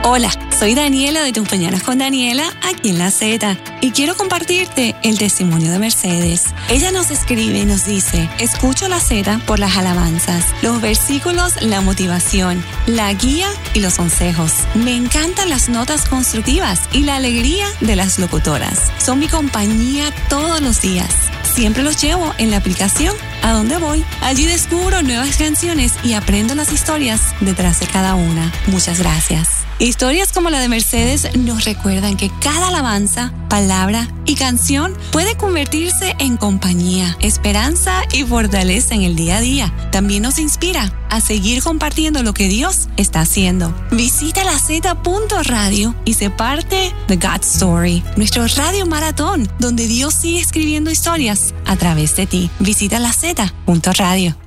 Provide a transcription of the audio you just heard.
Hola, soy Daniela de Tus Mañanas con Daniela, aquí en La Z, y quiero compartirte el testimonio de Mercedes. Ella nos escribe y nos dice: escucho La Z por las alabanzas, los versículos, la motivación, la guía y los consejos. Me encantan las notas constructivas y la alegría de las locutoras. Son mi compañía todos los días. Siempre los llevo en la aplicación a donde voy. Allí descubro nuevas canciones y aprendo las historias detrás de cada una. Muchas gracias. Historias como la de Mercedes nos recuerdan que cada alabanza, palabra y canción puede convertirse en compañía, esperanza y fortaleza en el día a día. También nos inspira a seguir compartiendo lo que Dios está haciendo. Visita LaZ.radio y sé parte de God's Story, nuestro radio maratón, donde Dios sigue escribiendo historias a través de ti. Visita LaZ.radio.